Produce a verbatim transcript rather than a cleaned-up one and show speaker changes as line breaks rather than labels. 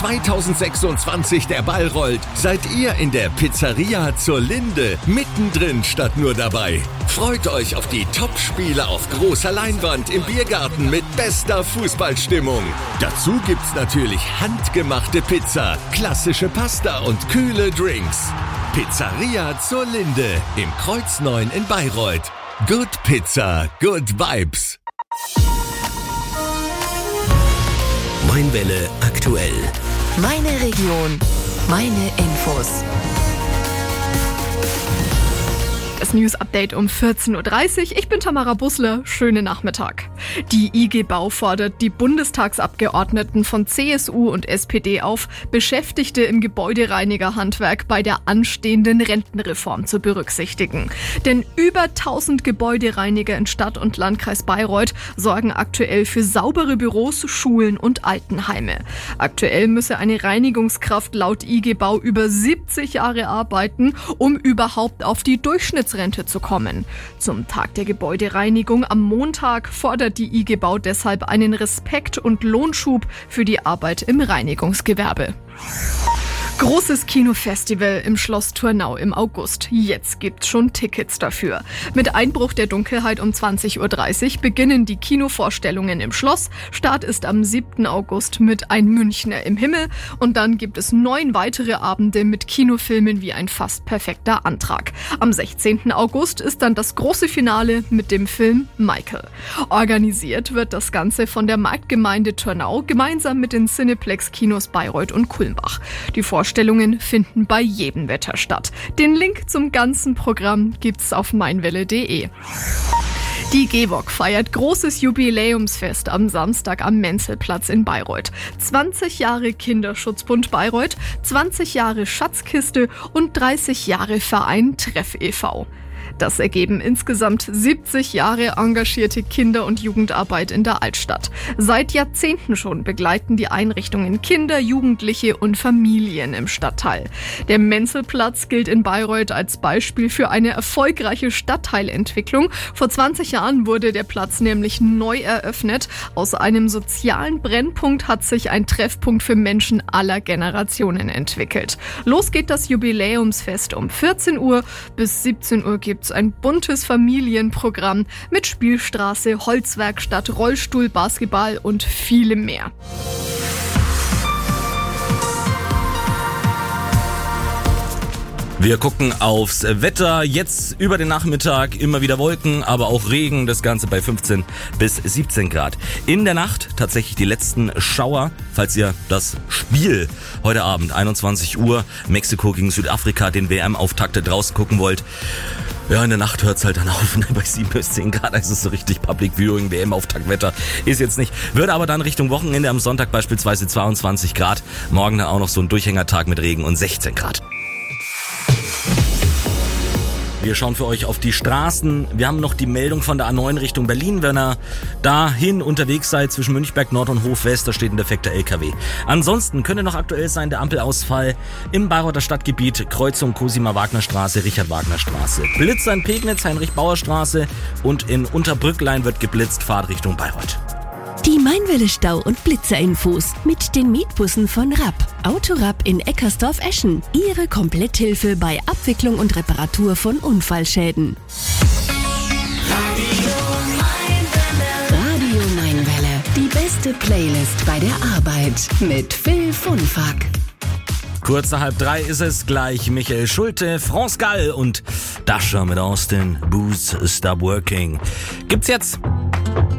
zwanzig sechsundzwanzig der Ball rollt, seid ihr in der Pizzeria zur Linde mittendrin statt nur dabei. Freut euch auf die Top-Spiele auf großer Leinwand im Biergarten mit bester Fußballstimmung. Dazu gibt's natürlich handgemachte Pizza, klassische Pasta und kühle Drinks. Pizzeria zur Linde im Kreuz neun in Bayreuth. Good Pizza, good vibes.
Mainwelle aktuell.
Meine Region, meine Infos. Das News-Update um vierzehn Uhr dreißig. Ich bin Tamara Bussler. Schönen Nachmittag. Die I G Bau fordert die Bundestagsabgeordneten von C S U und S P D auf, Beschäftigte im Gebäudereinigerhandwerk bei der anstehenden Rentenreform zu berücksichtigen. Denn über tausend Gebäudereiniger in Stadt und Landkreis Bayreuth sorgen aktuell für saubere Büros, Schulen und Altenheime. Aktuell müsse eine Reinigungskraft laut I G Bau über siebzig Jahre arbeiten, um überhaupt auf die Durchschnittsrente zu kommen. Zum Tag der Gebäudereinigung am Montag fordert die I G Bau deshalb einen Respekt- und Lohnschub für die Arbeit im Reinigungsgewerbe. Großes Kinofestival im Schloss Turnau im August. Jetzt gibt's schon Tickets dafür. Mit Einbruch der Dunkelheit um zwanzig Uhr dreißig beginnen die Kinovorstellungen im Schloss. Start ist am siebten August mit Ein Münchner im Himmel. Und dann gibt es neun weitere Abende mit Kinofilmen wie Ein fast perfekter Antrag. Am sechzehnten August ist dann das große Finale mit dem Film Michael. Organisiert wird das Ganze von der Marktgemeinde Turnau gemeinsam mit den Cineplex-Kinos Bayreuth und Kulmbach. Die Vorstellungen finden bei jedem Wetter statt. Den Link zum ganzen Programm gibt's auf mainwelle punkt de. Die G W O K feiert großes Jubiläumsfest am Samstag am Menzelplatz in Bayreuth. zwanzig Jahre Kinderschutzbund Bayreuth, zwanzig Jahre Schatzkiste und dreißig Jahre Verein Treff e V Das ergeben insgesamt siebzig Jahre engagierte Kinder- und Jugendarbeit in der Altstadt. Seit Jahrzehnten schon begleiten die Einrichtungen Kinder, Jugendliche und Familien im Stadtteil. Der Menzelplatz gilt in Bayreuth als Beispiel für eine erfolgreiche Stadtteilentwicklung. Vor zwanzig Jahren wurde der Platz nämlich neu eröffnet. Aus einem sozialen Brennpunkt hat sich ein Treffpunkt für Menschen aller Generationen entwickelt. Los geht das Jubiläumsfest um vierzehn Uhr. Bis siebzehn Uhr gibt es ein buntes Familienprogramm mit Spielstraße, Holzwerkstatt, Rollstuhl, Basketball und vielem mehr.
Wir gucken aufs Wetter. Jetzt über den Nachmittag immer wieder Wolken, aber auch Regen. Das Ganze bei fünfzehn bis siebzehn Grad. In der Nacht tatsächlich die letzten Schauer. Falls ihr das Spiel heute Abend, einundzwanzig Uhr, Mexiko gegen Südafrika, den W M-Auftakt draußen gucken wollt. Ja, in der Nacht hört's halt dann auf, ne? Bei sieben bis zehn Grad. Das ist so richtig Public Viewing, W M-Auftaktwetter. Ist jetzt nicht. Würde aber dann Richtung Wochenende am Sonntag beispielsweise zweiundzwanzig Grad. Morgen dann auch noch so ein Durchhängertag mit Regen und sechzehn Grad. Wir schauen für euch auf die Straßen. Wir haben noch die Meldung von der A neun Richtung Berlin. Wenn ihr dahin unterwegs seid zwischen Münchberg Nord und Hof West, da steht ein defekter L K W. Ansonsten könnte noch aktuell sein der Ampelausfall im Bayreuther Stadtgebiet, Kreuzung Cosima-Wagner-Straße, Richard-Wagner-Straße. Blitzer in Pegnitz, Heinrich-Bauer-Straße und in Unterbrücklein wird geblitzt, Fahrt Richtung Bayreuth.
Die Mainwelle Stau- und Blitzerinfos mit den Mietbussen von Rapp. Autorapp in Eckersdorf-Eschen. Ihre Kompletthilfe bei Abwicklung und Reparatur von Unfallschäden.
Radio Mainwelle. Die beste Playlist bei der Arbeit mit Phil Funfack.
Kurz nach halb drei ist es gleich Michael Schulte, France Gall und Dasher mit Austin, Boots Stop Working. Gibt's jetzt.